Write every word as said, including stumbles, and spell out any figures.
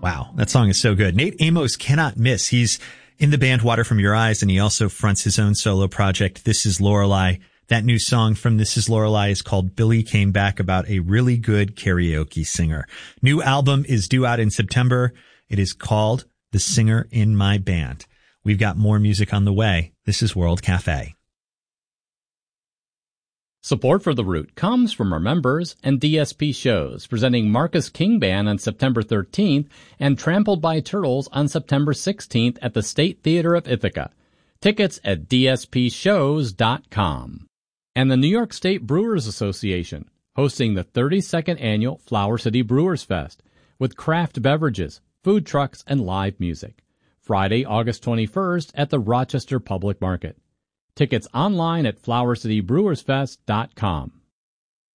Wow, that song is so good. Nate Amos cannot miss. He's in the band Water From Your Eyes, and he also fronts his own solo project, This Is Lorelei. That new song from This Is Lorelei is called Billy Came Back, about a really good karaoke singer. New album is due out in September. It is called The Singer in My Band. We've got more music on the way. This is World Cafe. Support for The Root comes from our members and D S P shows, presenting Marcus King Band on September thirteenth and Trampled by Turtles on September sixteenth at the State Theater of Ithaca. Tickets at d s p shows dot com. And the New York State Brewers Association, hosting the thirty-second Annual Flower City Brewers Fest, with craft beverages, food trucks, and live music. Friday, August twenty-first at the Rochester Public Market. Tickets online at flower city brewers fest dot com.